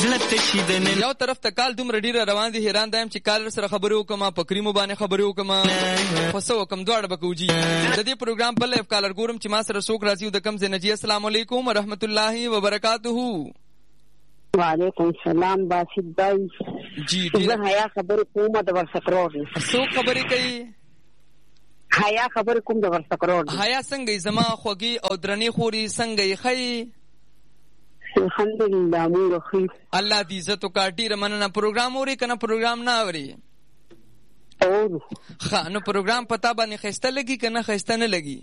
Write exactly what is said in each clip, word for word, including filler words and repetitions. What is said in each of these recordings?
یو طرف ته کال دومره ډیره روان دي، حیران دایم چې کال سره خبرې وکم په کریمو باندې خبرې وکم خو څه وکم دواړه به کوجي. د دې پروګرام په لایف کالر ګورم چې ما سره څوک راځي د کم ځای نه. جی السلام علیکم ورحمت الله وبرکاتہ. وعلیکم السلام باسط بھائی. جی زه حیا خبرې کوم د ورسکرور. څوک خبرې کوي؟ حیا خبرې کوم د ورسکرور. حیا څنګه زما خوږی او درنې خوري څنګه خی؟ الحمدلله موږ خو الله دې عزت او ډیره مننه. پروګرام اوري کنه پروګرام نه اوري؟ او ښه نو پروګرام پتا باندې خسته لګي کنه خسته نه لګي؟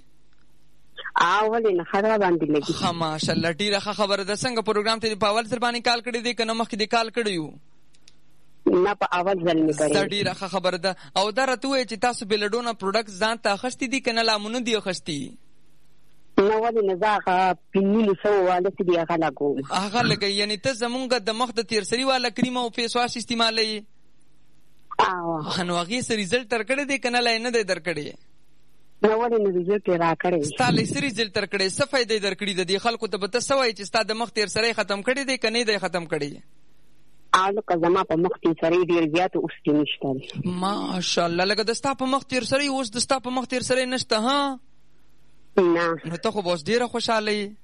اول نه خبره باندې لګي. ها ماشاءالله ډیره ښه خبره ده. څنګه پروګرام ته په اول سر باندې کال کړی دی کنه مخکې دی کال کړیو؟ نه په اول ځل نه کړی. ډیره ښه خبره ده. او دا راته وایي چې تاسو بلډونه پروډکټ ځان ته اخیستی دي کنه لا مونږ دی اخیستی؟ نو ولې نه زاغه پینې سو والا چې دی هغه لګو هغه لګي. یعنی ته زمونږ د مخ د تیر سری والا کریم او فیس واش استعمالوي؟ او نو هغه سری رزلټ تر کړی دی کنه لا نه دی در کړی؟ نو ولې نه رزلټ را کړی؟ ستاسو سری رزلټ تر کړی څه فائدې در کړی د خلکو ته به تاسو وایي چې ستاسو د مخ تیر سری ختم کړی دی کنه دی ختم کړی؟ او که زما په مخ تیر سری ډیر زیات اوس کې نشته. ماشاءالله لکه د ستاسو په مخ تیر سری اوس د ستاسو په مخ تیر سری نشته؟ ها نه نو ته خو بس ډیره خوشاله یې.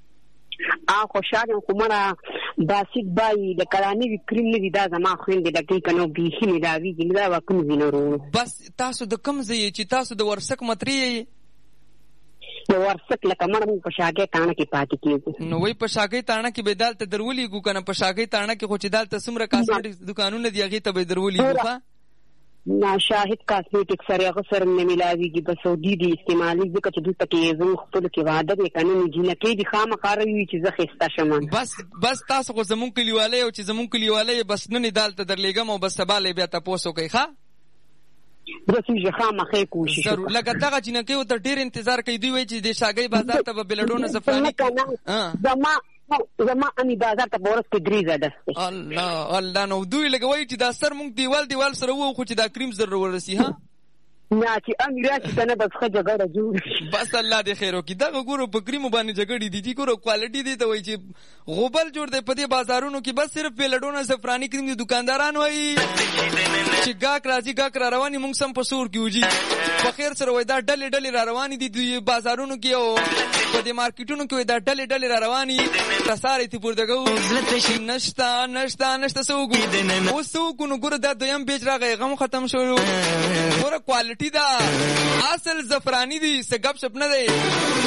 ا خوشاله خو مړه باسط بای د کلانی کریم نه دا زما خويندې د کې کنو بیخي نه دا ویږي دا وکم وینورو. بس تاسو د کم ځای چې تاسو د ورسک متری د ورسک لکه مړم په شاګه تانه کې پاتې کیږي. نو وای په شاګه تانه کې بدال ته درولي ګو کنه په شاګه تانه کې خو چې دال ته سمره کاسمیټکس دکانونه دی هغه ته به درولي ګو. نا شاهد کاسمیټکس سره هغه سره نه ملاويږي بس سعودي دي استعمالي ځکه چې دوی پکې زموږ خپل کې واده دی کنه نه جنہ کې دي خامخاري چې زه خسته شمه. بس بس تاسو خو زمون کلیواله او چې زمون کلیواله بس نه دال ته درلېګم او بس سباله بیا تاسو کوي ښا زه چې خامخې کوشش ضرور لکه دغه جنہ کې ته ډیر انتظار کوي دوی وای چې د شاګي بازار ته بلډونه زفرانی ها زما زما اني بازار ته بورس کې دریزه ده. الله الله نو دوی لګوي چې دا سر مونږ دیوال دیوال سره وو خو چې دا کریم زر ورسي. ها نه چې امیر چې کنه بس خه جګړه جوړ بس الله دې خیر وکړي. دا ګورو په کریم باندې جګړې دي دي ګورو کوالټي دي ته وای چې غوبل جوړ دی په دې بازارونو کې بس صرف بلډونه زفرانی کریم دي دکانداران وای چې گاک راځي گاک را رواني مونږ سم په سور کې وږي په خیر سره وای دا ډلې ډلې را رواني دي د بازارونو کې او په دې مارکیټونو کې وای دا ډلې ډلې را رواني تسارې تی پور دغه نشتا نشتا نشتا سوګو او سوګو نو ګور دا دویم بیچ راغی غم ختم شو ګور کوالټي دا اصل زفرانی دي څه غب شپ نه دی.